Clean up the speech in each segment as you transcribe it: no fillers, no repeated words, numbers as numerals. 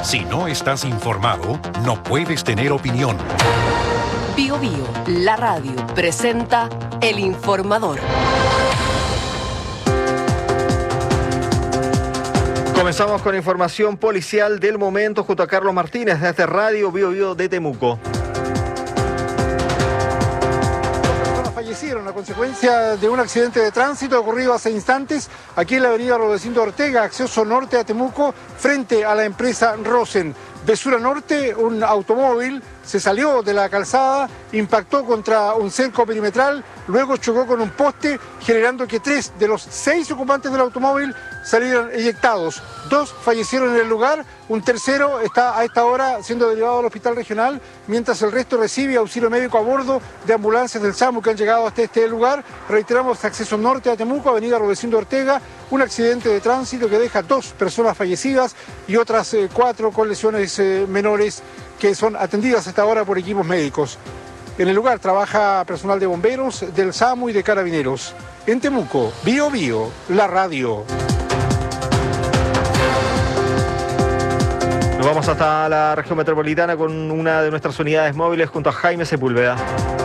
Si no estás informado, no puedes tener opinión. Bio Bio, la radio, presenta El Informador. Comenzamos con información policial del momento junto a Carlos Martínez desde Radio Bio Bio de Temuco. Fallecieron a consecuencia de un accidente de tránsito ocurrido hace instantes aquí en la avenida Rudecindo Ortega, acceso norte a Temuco, frente a la empresa Rosen. De sur a norte, un automóvil se salió de la calzada, impactó contra un cerco perimetral, luego chocó con un poste, generando que 3 de los 6 ocupantes del automóvil salieron eyectados. 2 fallecieron en el lugar, un tercero está a esta hora siendo derivado al hospital regional, mientras el resto recibe auxilio médico a bordo de ambulancias del SAMU que han llegado hasta este lugar. Reiteramos, acceso norte a Temuco, avenida Rudecindo Ortega, un accidente de tránsito que deja 2 personas fallecidas y otras 4 con lesiones menores que son atendidas hasta ahora por equipos médicos. En el lugar trabaja personal de bomberos, del SAMU y de carabineros. En Temuco, Bio Bio, la radio. Nos vamos hasta la región metropolitana con una de nuestras unidades móviles junto a Jaime Sepúlveda.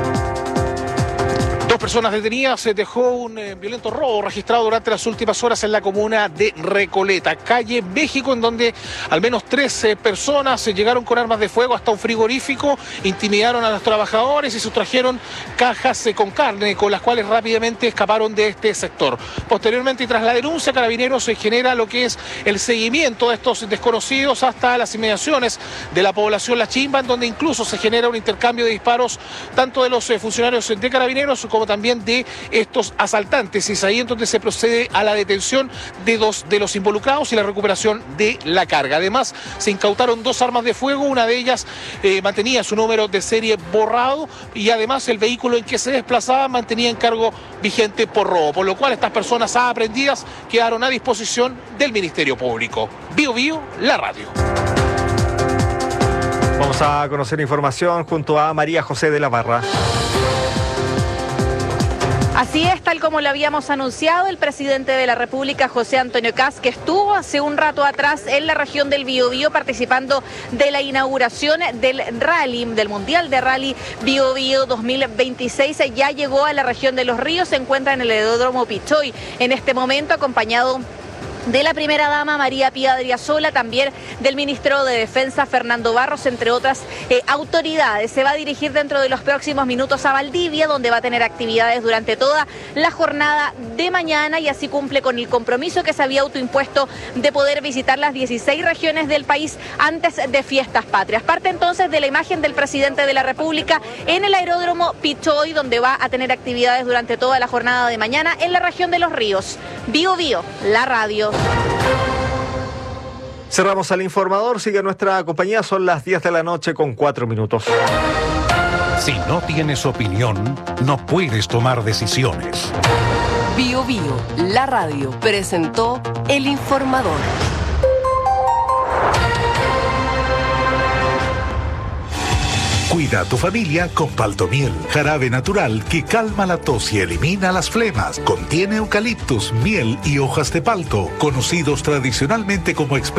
2 personas detenidas. Se dejó un violento robo registrado durante las últimas horas en la comuna de Recoleta, calle México, en donde al menos 13 personas llegaron con armas de fuego hasta un frigorífico, intimidaron a los trabajadores y sustrajeron cajas con carne, con las cuales rápidamente escaparon de este sector. Posteriormente, y tras la denuncia, Carabineros se genera lo que es el seguimiento de estos desconocidos hasta las inmediaciones de la población La Chimba, en donde incluso se genera un intercambio de disparos tanto de los funcionarios de Carabineros como también de estos asaltantes, y es ahí en donde se procede a la detención de 2 de los involucrados y la recuperación de la carga. Además, se incautaron 2 armas de fuego, una de ellas mantenía su número de serie borrado, y además el vehículo en que se desplazaba mantenía encargo vigente por robo, por lo cual estas personas aprehendidas quedaron a disposición del Ministerio Público. Bio Bio, la radio. Vamos a conocer información junto a María José de la Barra. Así es, tal como lo habíamos anunciado, el presidente de la República, José Antonio Kast, que estuvo hace un rato atrás en la región del Biobío participando de la inauguración del rally, del Mundial de Rally Biobío 2026, ya llegó a la región de Los Ríos, se encuentra en el aeródromo Pichoy en este momento, acompañado de la primera dama María Pía Adriasola, también del ministro de Defensa Fernando Barros, entre otras autoridades. Se va a dirigir dentro de los próximos minutos a Valdivia, donde va a tener actividades durante toda la jornada de mañana, y así cumple con el compromiso que se había autoimpuesto de poder visitar las 16 regiones del país antes de fiestas patrias. Parte entonces de la imagen del presidente de la República en el aeródromo Pichoy, donde va a tener actividades durante toda la jornada de mañana en la región de Los Ríos. Bio Bio, la radio. Cerramos al informador, sigue nuestra compañía, son las 10 de la noche con 4 minutos. Si no tienes opinión, no puedes tomar decisiones. Bio Bio, la radio, presentó El Informador. Cuida a tu familia con Paltomiel, jarabe natural que calma la tos y elimina las flemas. Contiene eucaliptus, miel y hojas de palto, conocidos tradicionalmente como